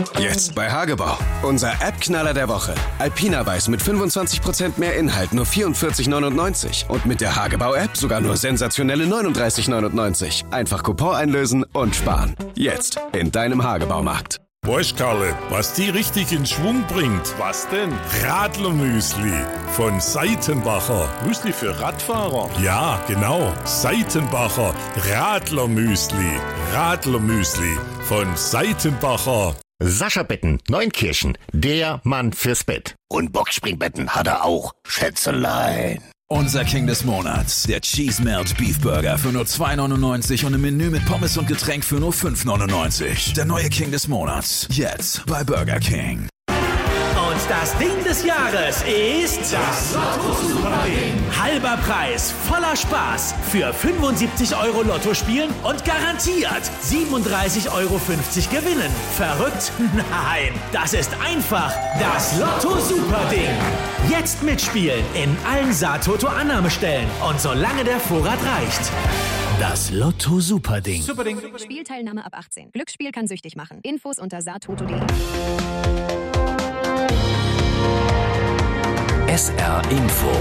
Jetzt bei Hagebau. Unser App-Knaller der Woche. Alpina Weiß mit 25% mehr Inhalt, nur 44,99. Und mit der Hagebau-App sogar nur sensationelle 39,99. Einfach Coupon einlösen und sparen. Jetzt in deinem Hagebaumarkt. Weißt, Karle, was die richtig in Schwung bringt? Was denn? Radlermüsli von Seitenbacher. Müsli für Radfahrer? Ja, genau. Seitenbacher Radlermüsli. Radlermüsli von Seitenbacher. Sascha Betten, Neunkirchen, der Mann fürs Bett. Und Boxspringbetten hat er auch, Schätzelein. Unser King des Monats, der Cheese Melt Beef Burger für nur 2,99 und ein Menü mit Pommes und Getränk für nur 5,99. Der neue King des Monats, jetzt bei Burger King. Und das Ding des Jahres ist das Lotto-Super-Ding. Halber Preis, voller Spaß. Für 75 € Lotto spielen und garantiert 37,50 € gewinnen. Verrückt? Nein, das ist einfach das Lotto-Super-Ding. Jetzt mitspielen in allen Saatoto-Annahmestellen und solange der Vorrat reicht. Das Lotto-Super-Ding. Spielteilnahme ab 18. Glücksspiel kann süchtig machen. Infos unter saatoto.de. SR Info.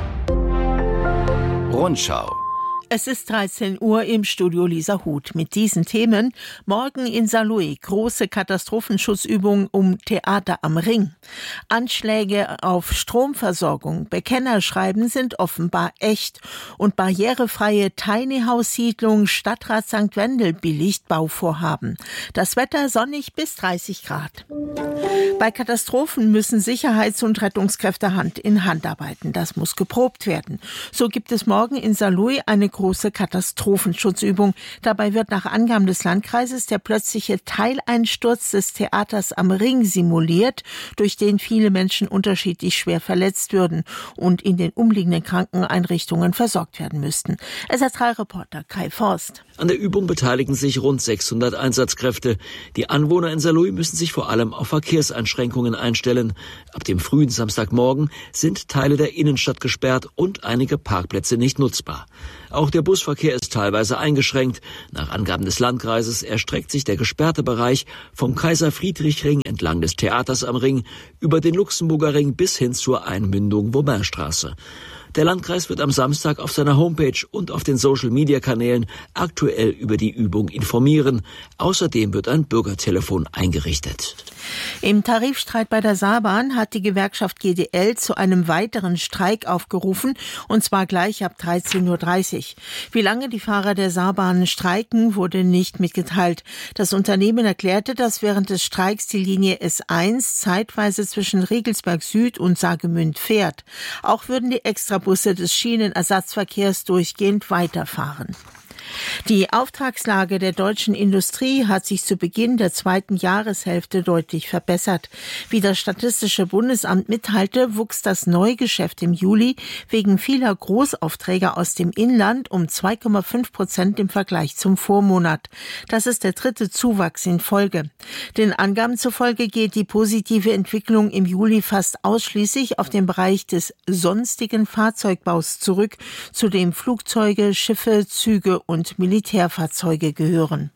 Rundschau. Es ist 13 Uhr im Studio Lisa Huth mit diesen Themen. Morgen in Saarlouis große Katastrophenschutzübung um Theater am Ring. Anschläge auf Stromversorgung, Bekennerschreiben sind offenbar echt. Und barrierefreie Tiny-House-Siedlung Stadtrat St. Wendel billigt Bauvorhaben. Das Wetter sonnig bis 30 Grad. Bei Katastrophen müssen Sicherheits- und Rettungskräfte Hand in Hand arbeiten. Das muss geprobt werden. So gibt es morgen in Saarlouis eine große Katastrophenschutzübung. Dabei wird nach Angaben des Landkreises der plötzliche Teileinsturz des Theaters am Ring simuliert, durch den viele Menschen unterschiedlich schwer verletzt würden und in den umliegenden Krankeneinrichtungen versorgt werden müssten. SR3-Reporter Kai Forst. An der Übung beteiligen sich rund 600 Einsatzkräfte. Die Anwohner in Saarlouis müssen sich vor allem auf Verkehrseinschränkungen einstellen. Ab dem frühen Samstagmorgen sind Teile der Innenstadt gesperrt und einige Parkplätze nicht nutzbar. Auch der Busverkehr ist teilweise eingeschränkt. Nach Angaben des Landkreises erstreckt sich der gesperrte Bereich vom Kaiser-Friedrich-Ring entlang des Theaters am Ring über den Luxemburger Ring bis hin zur Einmündung Vauban-Straße. Der Landkreis wird am Samstag auf seiner Homepage und auf den Social-Media-Kanälen aktuell über die Übung informieren. Außerdem wird ein Bürgertelefon eingerichtet. Im Tarifstreit bei der Saarbahn hat die Gewerkschaft GDL zu einem weiteren Streik aufgerufen, und zwar gleich ab 13:30 Uhr. Wie lange die Fahrer der Saarbahn streiken, wurde nicht mitgeteilt. Das Unternehmen erklärte, dass während des Streiks die Linie S1 zeitweise zwischen Regelsberg Süd und Saargemünd fährt. Auch würden die Extrabusse des Schienenersatzverkehrs durchgehend weiterfahren. Die Auftragslage der deutschen Industrie hat sich zu Beginn der zweiten Jahreshälfte deutlich verbessert. Wie das Statistische Bundesamt mitteilte, wuchs das Neugeschäft im Juli wegen vieler Großaufträge aus dem Inland um 2,5% im Vergleich zum Vormonat. Das ist der dritte Zuwachs in Folge. Den Angaben zufolge geht die positive Entwicklung im Juli fast ausschließlich auf den Bereich des sonstigen Fahrzeugbaus zurück, zu dem Flugzeuge, Schiffe, Züge und Militärfahrzeuge gehören.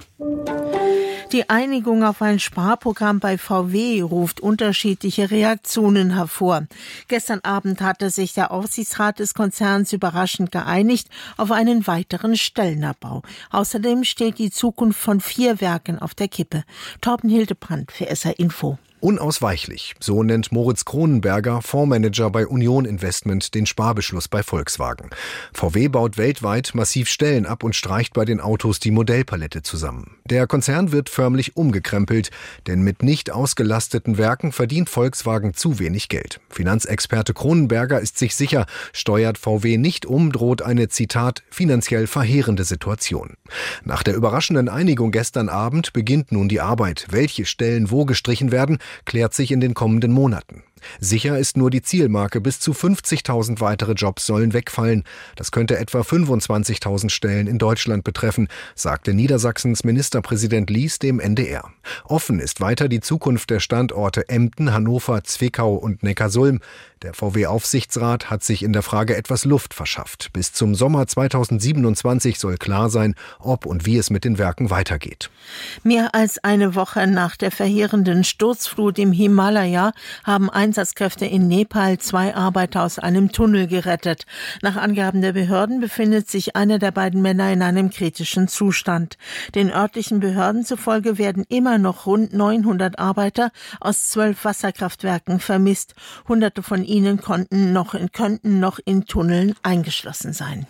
Die Einigung auf ein Sparprogramm bei VW ruft unterschiedliche Reaktionen hervor. Gestern Abend hatte sich der Aufsichtsrat des Konzerns überraschend geeinigt auf einen weiteren Stellenabbau. Außerdem steht die Zukunft von 4 Werken auf der Kippe. Torben Hildebrandt für SR Info. Unausweichlich, so nennt Moritz Kronenberger, Fondsmanager bei Union Investment, den Sparbeschluss bei Volkswagen. VW baut weltweit massiv Stellen ab und streicht bei den Autos die Modellpalette zusammen. Der Konzern wird förmlich umgekrempelt, denn mit nicht ausgelasteten Werken verdient Volkswagen zu wenig Geld. Finanzexperte Kronenberger ist sich sicher, steuert VW nicht um, droht eine, Zitat, finanziell verheerende Situation. Nach der überraschenden Einigung gestern Abend beginnt nun die Arbeit. Welche Stellen wo gestrichen werden, klärt sich in den kommenden Monaten. Sicher ist nur die Zielmarke. Bis zu 50.000 weitere Jobs sollen wegfallen. Das könnte etwa 25.000 Stellen in Deutschland betreffen, sagte Niedersachsens Ministerpräsident Lies dem NDR. Offen ist weiter die Zukunft der Standorte Emden, Hannover, Zwickau und Neckarsulm. Der VW-Aufsichtsrat hat sich in der Frage etwas Luft verschafft. Bis zum Sommer 2027 soll klar sein, ob und wie es mit den Werken weitergeht. Mehr als eine Woche nach der verheerenden Sturzflut im Himalaya haben Einsatzkräfte in Nepal 2 Arbeiter aus einem Tunnel gerettet. Nach Angaben der Behörden befindet sich einer der beiden Männer in einem kritischen Zustand. Den örtlichen Behörden zufolge werden immer noch rund 900 Arbeiter aus 12 Wasserkraftwerken vermisst. Hunderte von ihnen könnten noch in Tunneln eingeschlossen sein.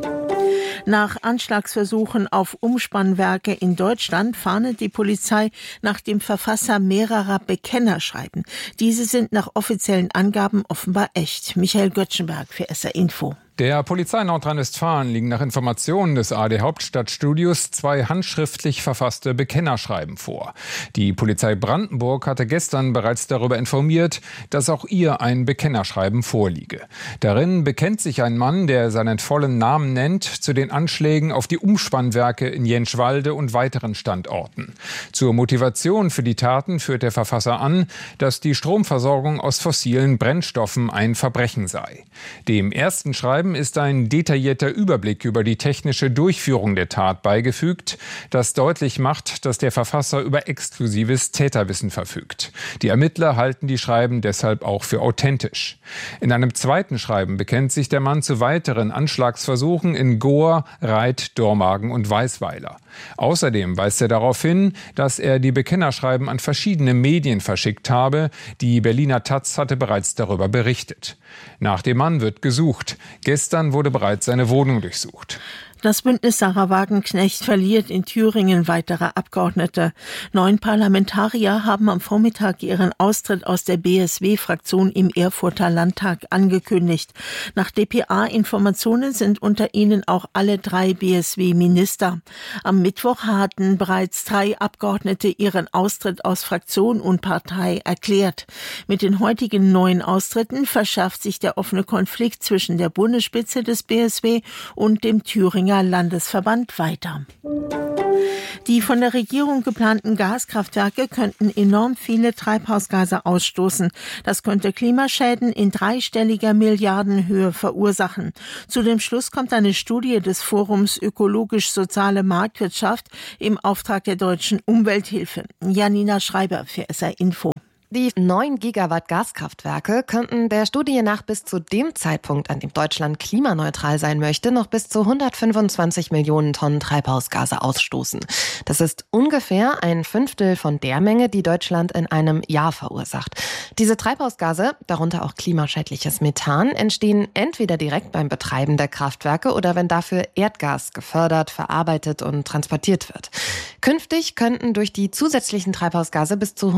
Nach Anschlagsversuchen auf Umspannwerke in Deutschland fahndet die Polizei nach dem Verfasser mehrerer Bekennerschreiben. Diese sind nach offiziellen Angaben offenbar echt. Michael Göttschenberg für SR Info. Der Polizei Nordrhein-Westfalen liegen nach Informationen des ARD Hauptstadtstudios 2 handschriftlich verfasste Bekennerschreiben vor. Die Polizei Brandenburg hatte gestern bereits darüber informiert, dass auch ihr ein Bekennerschreiben vorliege. Darin bekennt sich ein Mann, der seinen vollen Namen nennt, zu den Anschlägen auf die Umspannwerke in Jänschwalde und weiteren Standorten. Zur Motivation für die Taten führt der Verfasser an, dass die Stromversorgung aus fossilen Brennstoffen ein Verbrechen sei. Dem ersten Schreiben ist ein detaillierter Überblick über die technische Durchführung der Tat beigefügt, das deutlich macht, dass der Verfasser über exklusives Täterwissen verfügt. Die Ermittler halten die Schreiben deshalb auch für authentisch. In einem zweiten Schreiben bekennt sich der Mann zu weiteren Anschlagsversuchen in Goa, Reit, Dormagen und Weißweiler. Außerdem weist er darauf hin, dass er die Bekennerschreiben an verschiedene Medien verschickt habe. Die Berliner Taz hatte bereits darüber berichtet. Nach dem Mann wird gesucht. Gestern wurde bereits seine Wohnung durchsucht. Das Bündnis Sarah Wagenknecht verliert in Thüringen weitere Abgeordnete. 9 Parlamentarier haben am Vormittag ihren Austritt aus der BSW-Fraktion im Erfurter Landtag angekündigt. Nach dpa-Informationen sind unter ihnen auch alle 3 BSW-Minister. Am Mittwoch hatten bereits 3 Abgeordnete ihren Austritt aus Fraktion und Partei erklärt. Mit den heutigen 9 Austritten verschärft sich der offene Konflikt zwischen der Bundesspitze des BSW und dem Thüringer Landesverband weiter. Die von der Regierung geplanten Gaskraftwerke könnten enorm viele Treibhausgase ausstoßen. Das könnte Klimaschäden in 3-stelliger Milliardenhöhe verursachen. Zu dem Schluss kommt eine Studie des Forums Ökologisch-Soziale Marktwirtschaft im Auftrag der Deutschen Umwelthilfe. Janina Schreiber für SR Info. Die 9 Gigawatt Gaskraftwerke könnten der Studie nach bis zu dem Zeitpunkt, an dem Deutschland klimaneutral sein möchte, noch bis zu 125 Millionen Tonnen Treibhausgase ausstoßen. Das ist ungefähr 1/5 von der Menge, die Deutschland in einem Jahr verursacht. Diese Treibhausgase, darunter auch klimaschädliches Methan, entstehen entweder direkt beim Betreiben der Kraftwerke oder wenn dafür Erdgas gefördert, verarbeitet und transportiert wird. Künftig könnten durch die zusätzlichen Treibhausgase bis zu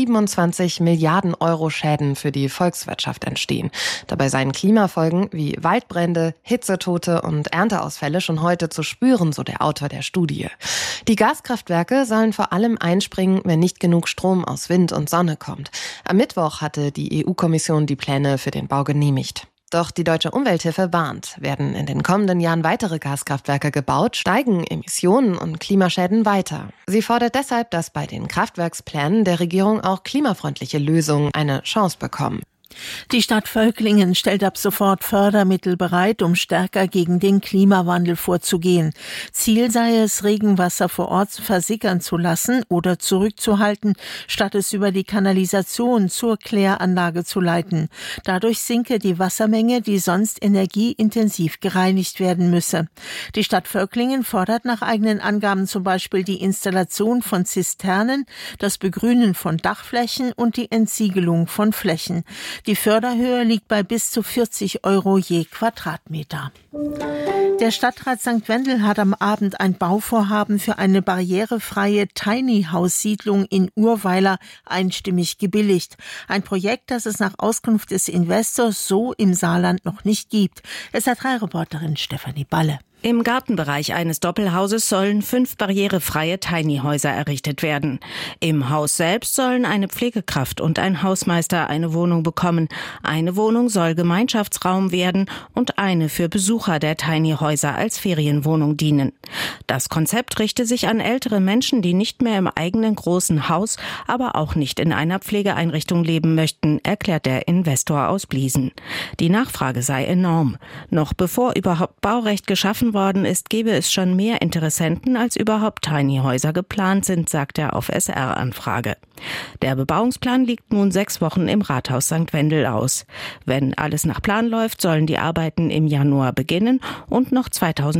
127 Milliarden Euro Schäden für die Volkswirtschaft entstehen. Dabei seien Klimafolgen wie Waldbrände, Hitzetote und Ernteausfälle schon heute zu spüren, so der Autor der Studie. Die Gaskraftwerke sollen vor allem einspringen, wenn nicht genug Strom aus Wind und Sonne kommt. Am Mittwoch hatte die EU-Kommission die Pläne für den Bau genehmigt. Doch die Deutsche Umwelthilfe warnt, werden in den kommenden Jahren weitere Gaskraftwerke gebaut, steigen Emissionen und Klimaschäden weiter. Sie fordert deshalb, dass bei den Kraftwerksplänen der Regierung auch klimafreundliche Lösungen eine Chance bekommen. Die Stadt Völklingen stellt ab sofort Fördermittel bereit, um stärker gegen den Klimawandel vorzugehen. Ziel sei es, Regenwasser vor Ort versickern zu lassen oder zurückzuhalten, statt es über die Kanalisation zur Kläranlage zu leiten. Dadurch sinke die Wassermenge, die sonst energieintensiv gereinigt werden müsse. Die Stadt Völklingen fordert nach eigenen Angaben zum Beispiel die Installation von Zisternen, das Begrünen von Dachflächen und die Entsiegelung von Flächen. Die Förderhöhe liegt bei bis zu 40 € je Quadratmeter. Der Stadtrat St. Wendel hat am Abend ein Bauvorhaben für eine barrierefreie Tiny-House-Siedlung in Urweiler einstimmig gebilligt. Ein Projekt, das es nach Auskunft des Investors so im Saarland noch nicht gibt. SR3-Reporterin Stefanie Balle. Im Gartenbereich eines Doppelhauses sollen 5 barrierefreie Tiny-Häuser errichtet werden. Im Haus selbst sollen eine Pflegekraft und ein Hausmeister eine Wohnung bekommen. Eine Wohnung soll Gemeinschaftsraum werden und eine für Besucher der Tiny-Häuser als Ferienwohnung dienen. Das Konzept richte sich an ältere Menschen, die nicht mehr im eigenen großen Haus, aber auch nicht in einer Pflegeeinrichtung leben möchten, erklärt der Investor aus Bliesen. Die Nachfrage sei enorm. Noch bevor überhaupt Baurecht geschaffen worden ist, gebe es schon mehr Interessenten, als überhaupt Tiny-Häuser geplant sind, sagt er auf SR-Anfrage. Der Bebauungsplan liegt nun 6 Wochen im Rathaus St. Wendel aus. Wenn alles nach Plan läuft, sollen die Arbeiten im Januar beginnen und noch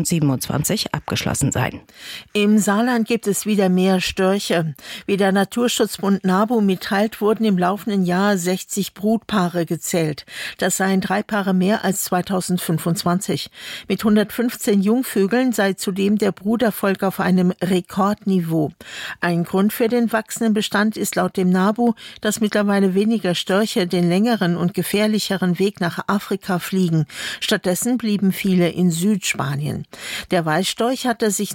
2027 abgeschlossen sein. Im Saarland gibt es wieder mehr Störche. Wie der Naturschutzbund NABU mitteilt, wurden im laufenden Jahr 60 Brutpaare gezählt. Das seien 3 Paare mehr als 2025. Mit 115 Jungvögeln sei zudem der Bruterfolg auf einem Rekordniveau. Ein Grund für den wachsenden Bestand ist laut dem NABU, dass mittlerweile weniger Störche den längeren und gefährlicheren Weg nach Afrika fliegen. Stattdessen blieben viele in Südspanien. Der Weißstorch hatte sich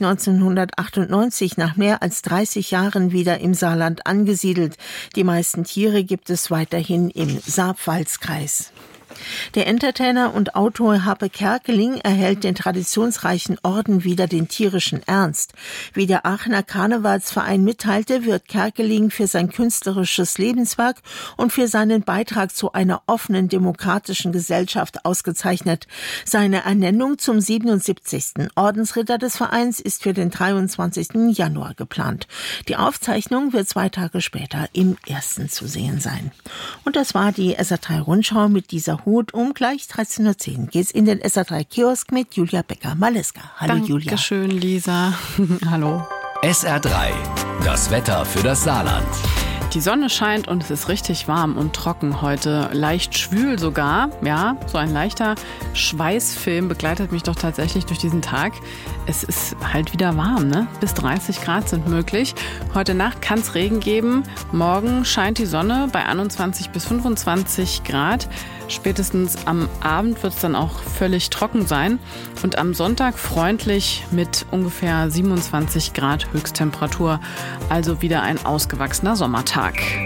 1998 nach mehr als 30 Jahren wieder im Saarland angesiedelt. Die meisten Tiere gibt es weiterhin im Saar-Pfalz-Kreis. Der Entertainer und Autor Happe Kerkeling erhält den traditionsreichen Orden Wider den tierischen Ernst. Wie der Aachener Karnevalsverein mitteilte, wird Kerkeling für sein künstlerisches Lebenswerk und für seinen Beitrag zu einer offenen, demokratischen Gesellschaft ausgezeichnet. Seine Ernennung zum 77. Ordensritter des Vereins ist für den 23. Januar geplant. Die Aufzeichnung wird 2 Tage später im 1. zu sehen sein. Und das war die SR3-Rundschau mit dieser Hut. Um gleich 13.10 Uhr geht's in den SR3-Kiosk mit Julia Becker-Maleska. Hallo Julia. Dankeschön, Lisa. Hallo. SR3, das Wetter für das Saarland. Die Sonne scheint und es ist richtig warm und trocken heute. Leicht schwül sogar. Ja, so ein leichter Schweißfilm begleitet mich doch tatsächlich durch diesen Tag. Es ist halt wieder warm, ne? Bis 30 Grad sind möglich. Heute Nacht kann es Regen geben. Morgen scheint die Sonne bei 21 bis 25 Grad. Spätestens am Abend wird es dann auch völlig trocken sein. Und am Sonntag freundlich mit ungefähr 27 Grad Höchsttemperatur. Also wieder ein ausgewachsener Sommertag.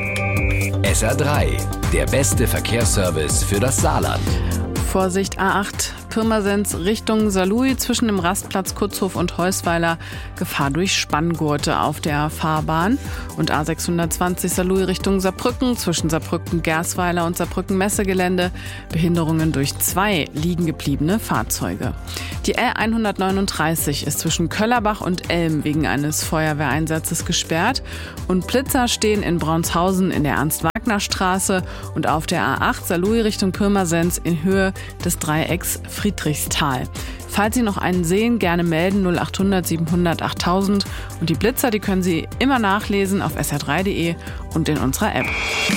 SR3, der beste Verkehrsservice für das Saarland. Vorsicht, A8 Pirmasens Richtung Saarlouis zwischen dem Rastplatz Kutzhof und Heusweiler. Gefahr durch Spanngurte auf der Fahrbahn. Und A620 Saarlouis Richtung Saarbrücken zwischen Saarbrücken-Gersweiler und Saarbrücken-Messegelände. Behinderungen durch 2 liegen gebliebene Fahrzeuge. Die L139 ist zwischen Köllerbach und Elm wegen eines Feuerwehreinsatzes gesperrt. Und Blitzer stehen in Braunshausen in der Ernst-Wagner-Straße und auf der A8 Saarlouis Richtung Pirmasens in Höhe des Dreiecks Friedrichsthal. Falls Sie noch einen sehen, gerne melden 0800 700 8000. Und die Blitzer, die können Sie immer nachlesen auf sr3.de und in unserer App.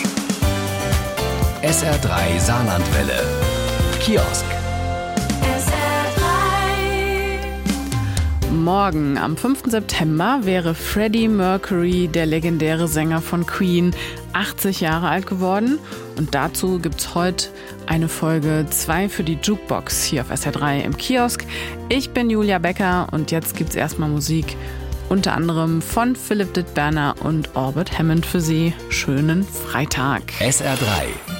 SR3 Saarlandwelle. Kiosk. Morgen, am 5. September, wäre Freddie Mercury, der legendäre Sänger von Queen, 80 Jahre alt geworden. Und dazu gibt's heute eine Folge 2 für die Jukebox hier auf SR3 im Kiosk. Ich bin Julia Becker und jetzt gibt's erstmal Musik, unter anderem von Philipp Dittberner und Orbit Hammond für Sie. Schönen Freitag. SR3.